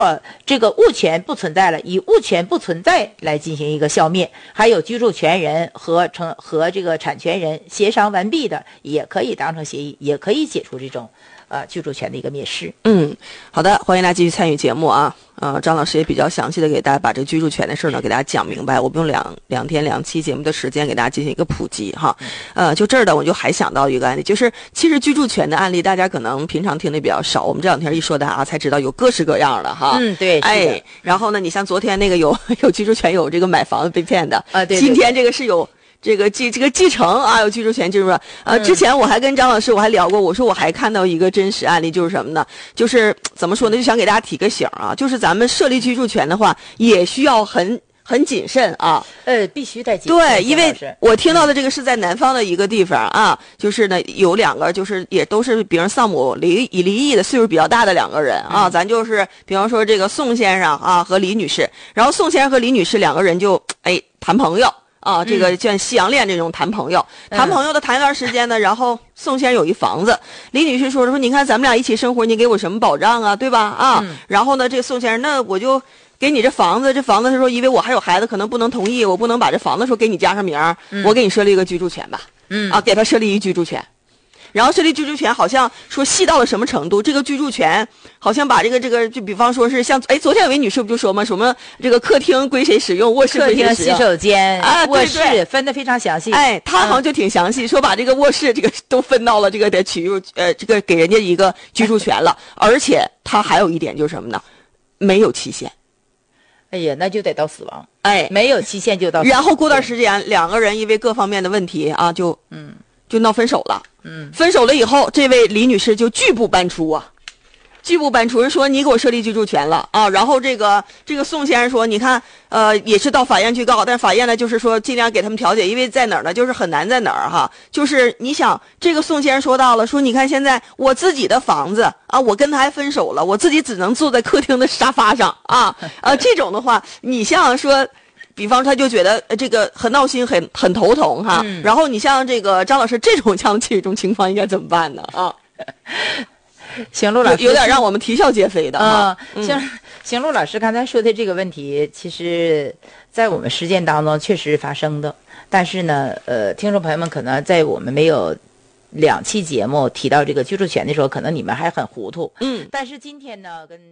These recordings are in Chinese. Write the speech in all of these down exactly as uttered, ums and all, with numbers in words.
呃，这个物权不存在了，以物权不存在来进行一个消灭，还有居住权人和成和这个产权人协商完毕的，也可以达成协议，也可以解除这种呃居住权的一个灭失。 嗯，好的，欢迎大家继续参与节目啊。呃，张老师也比较详细的给大家把这个居住权的事呢给大家讲明白，我们用两两天两期节目的时间给大家进行一个普及哈。呃，就这儿的我就还想到一个案例，就是其实居住权的案例大家可能平常听的比较少，我们这两天一说的啊才知道有各式各样的哈。 嗯，对， 哎，然后呢，你像昨天那个有有居住权有这个买房子被骗的啊，对， 今天这个是有。这个继这个继承啊，有居住权进入了。呃，之前我还跟张老师我还聊过，我说我还看到一个真实案例，就是什么呢？就是怎么说呢？就想给大家提个醒啊，就是咱们设立居住权的话，也需要很很谨慎啊。 呃，必须得谨慎。 对，因为我听到的这个是在南方的一个地方啊，就是呢有两个，就是也都是比如丧母离离异的，岁数比较大的两个人啊，咱就是比方说这个宋先生啊和李女士，然后宋先生和李女士两个人就哎谈朋友。啊，这个像西洋恋这种谈朋友，嗯、谈朋友的谈一段时间呢，然后宋先生有一房子，李女士说说，你看咱们俩一起生活，你给我什么保障啊，对吧？啊，嗯、然后呢，这个宋先生，那我就给你这房子，这房子是说，因为我还有孩子，可能不能同意，我不能把这房子说给你加上名儿，嗯、我给你设立一个居住权吧，嗯，啊，给他设立一居住权。然后设立居住权好像说细到了什么程度？这个居住权好像把这个这个就比方说是像哎，昨天有位女士不就说吗？什么这个客厅归谁使用，卧室归谁使用， 客厅、洗手间啊， 卧室分得非常详细。 哎，他好像就挺详细，嗯、说把这个卧室这个都分到了这个得取入呃这个给人家一个居住权了，而且他还有一点就是什么呢？没有期限。 哎呀，那就得到死亡。 哎， 没有期限就到死亡。 然后过段时间，两个人因为各方面的问题啊，就嗯。就闹分手了，嗯，分手了以后，这位李女士就拒不搬出啊，拒不搬出。人说你给我设立居住权了啊，然后这个这个宋先生说，你看，呃，也是到法院去告，但是法院呢，就是说尽量给他们调解，因为在哪儿呢，就是很难在哪儿哈，就是你想，这个宋先生说到了，说你看现在我自己的房子啊，我跟他还分手了，我自己只能坐在客厅的沙发上啊，呃，这种的话，你像说。比方他就觉得这个很闹心，很很头疼哈。嗯、然后你像这个张老师这种像这种情况应该怎么办呢？啊， 行路老师有, 有点让我们啼笑皆非的啊。 嗯，行行路老师刚才说的这个问题，其实在我们实践当中确实发生的，但是呢，呃，听众朋友们可能在我们没有两期节目提到这个居住权的时候，可能你们还很糊涂。嗯，但是今天呢，跟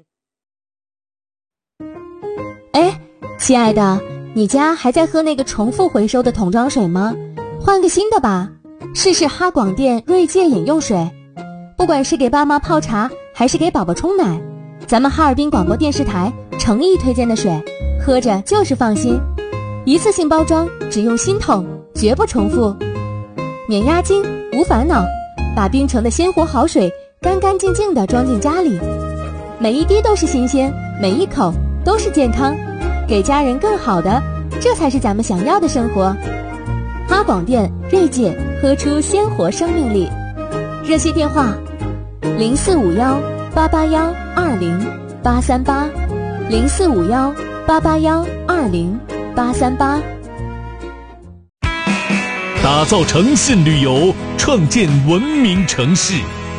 哎，亲爱的。你家还在喝那个重复回收的桶装水吗？换个新的吧，试试哈广电锐界饮用水。不管是给爸妈泡茶，还是给宝宝冲奶，咱们哈尔滨广播电视台诚意推荐的水，喝着就是放心。一次性包装，只用新桶，绝不重复，免押金，无烦恼。把冰城的鲜活好水干干净净地装进家里，每一滴都是新鲜，每一口都是健康。给家人更好的，这才是咱们想要的生活。哈广电锐界，喝出鲜活生命力。热线电话：零四五幺八八幺二零八三八，零四五幺八八幺二零八三八。 打造诚信旅游，创建文明城市。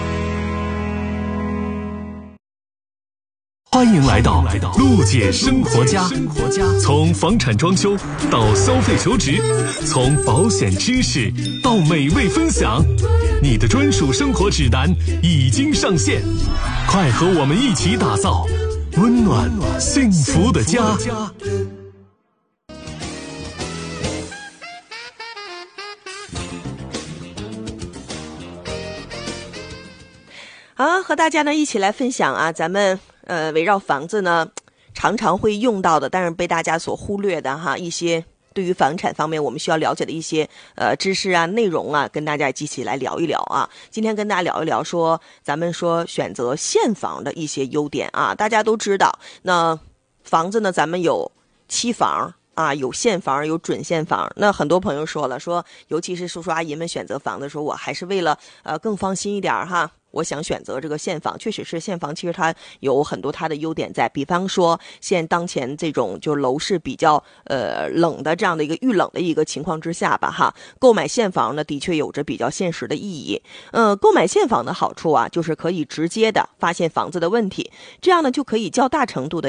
欢迎来到陆姐生活家，从房产装修到消费求职，从保险知识到美味分享，你的专属生活指南已经上线，快和我们一起打造温暖幸福的家。 好，和大家呢一起来分享啊，咱们呃围绕房子呢常常会用到的，但是被大家所忽略的哈一些对于房产方面我们需要了解的一些呃知识啊内容啊，跟大家一起来聊一聊啊。今天跟大家聊一聊说咱们说选择现房的一些优点啊。大家都知道，那房子呢咱们有期房啊，有现房，有准现房。那很多朋友说了，说尤其是叔叔阿姨们选择房的时候，我还是为了呃更放心一点哈， 我想选择这个现房，确实是现房，其实它有很多它的优点在，比方说现当前这种就楼市比较呃冷的这样的一个遇冷的一个情况之下吧，哈，购买现房呢的确有着比较现实的意义。呃，购买现房的好处啊，就是可以直接的发现房子的问题，这样呢就可以较大程度的